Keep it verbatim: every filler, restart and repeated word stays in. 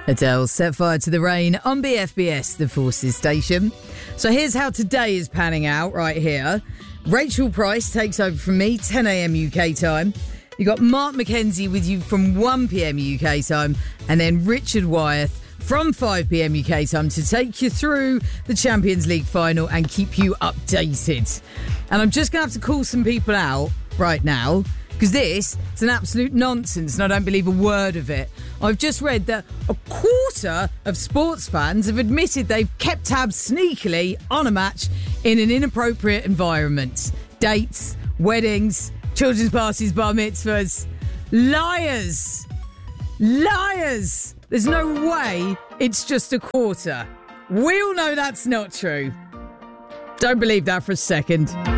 Adele set fire to the rain on B F B S, the Forces station. So here's how today is panning out right here. Rachel Price takes over from me, ten a.m. U K time. You got Mark McKenzie with you from one p.m. U K time, and then Richard Wyeth from five p.m. U K time to take you through the Champions League final and keep you updated. And I'm just going to have to call some people out right now, because this is an absolute nonsense and I don't believe a word of it. I've just read that a quarter of sports fans have admitted they've kept tabs sneakily on a match in an inappropriate environment. Dates, weddings, children's parties, bar mitzvahs. Liars! Liars! There's no way it's just a quarter. We all know that's not true. Don't believe that for a second.